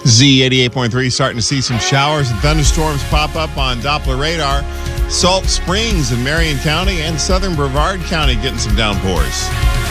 Z88.3 starting to see some showers and thunderstorms pop up on Doppler radar. Salt Springs in Marion County and southern Brevard County getting some downpours.